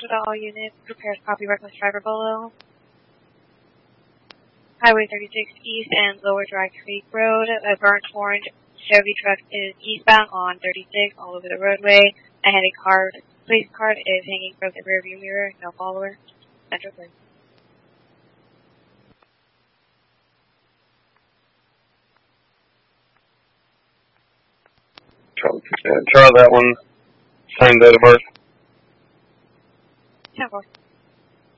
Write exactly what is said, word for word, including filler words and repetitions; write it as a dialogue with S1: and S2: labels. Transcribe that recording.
S1: with all units. Prepare to copy reckless driver below. Highway thirty-six East and Lower Dry Creek Road. A burnt orange Chevy truck is eastbound on thirty-six all over the roadway. Ahead a card, police card is hanging from the rearview mirror. No follower. Central three.
S2: Try that one. Same date of birth.
S1: ten four.